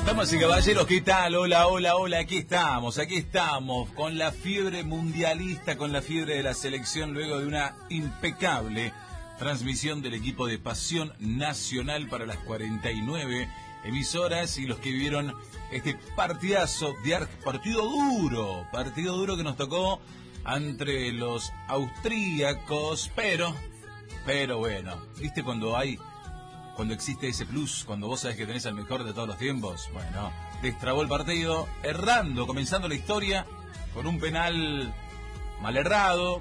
Damas y caballeros, ¿qué tal? Hola, hola, hola, aquí estamos con la fiebre mundialista, con la fiebre de la selección, luego de una impecable transmisión del equipo de Pasión Nacional para las 49 emisoras y los que vieron este partidazo, partido duro que nos tocó entre los austríacos, pero bueno, ¿viste cuando existe ese plus, cuando vos sabés que tenés al mejor de todos los tiempos? Bueno, destrabó el partido, errando, comenzando la historia, con un penal mal errado,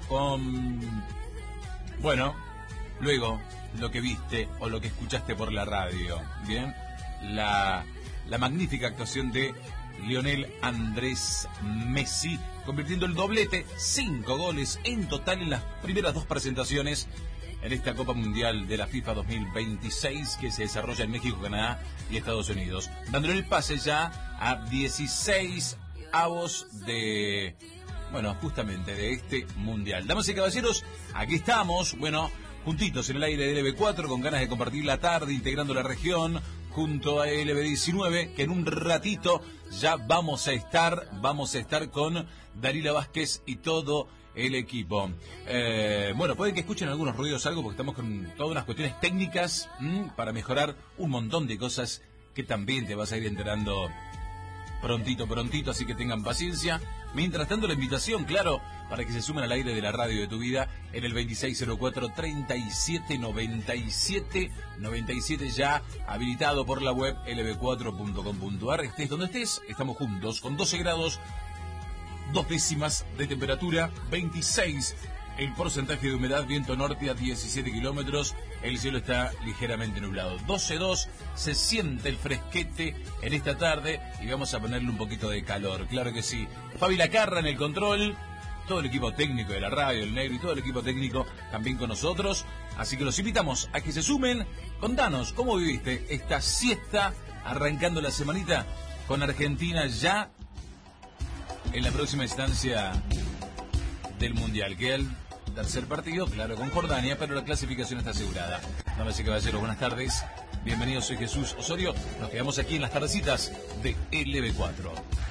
luego lo que viste o lo que escuchaste por la radio, ¿bien? La magnífica actuación de Lionel Andrés Messi, convirtiendo el doblete, 5 goles en total en las primeras 2 presentaciones en esta Copa Mundial de la FIFA 2026 que se desarrolla en México, Canadá y Estados Unidos, dándole el pase ya a 16 avos de, justamente de este Mundial. Damas y caballeros, aquí estamos, juntitos en el aire de LB4, con ganas de compartir la tarde, integrando la región, junto a LB19, que en un ratito ya vamos a estar con Dalila Vázquez y todo el equipo. Puede que escuchen algunos ruidos, algo, porque estamos con todas unas cuestiones técnicas para mejorar un montón de cosas que también te vas a ir enterando prontito, así que tengan paciencia. Mientras tanto, la invitación, claro, para que se sumen al aire de la radio de tu vida en el 2604-3797, ya habilitado por la web lb4.com.ar. Estés donde estés, estamos juntos con 12 grados, 2 décimas de temperatura, 26 el porcentaje de humedad, viento norte a 17 kilómetros, el cielo está ligeramente nublado. 12.2, se siente el fresquete en esta tarde y vamos a ponerle un poquito de calor, claro que sí. Fabi Lacarra en el control, todo el equipo técnico de la radio, el negro y todo el equipo técnico también con nosotros, así que los invitamos a que se sumen. Contanos, ¿cómo viviste esta siesta arrancando la semanita con Argentina ya en la próxima instancia del Mundial? Que el tercer partido, claro, con Jordania, pero la clasificación está asegurada. Damas y caballeros, buenas tardes. Bienvenidos, soy Jesús Osorio. Nos quedamos aquí en las tardecitas de LB4.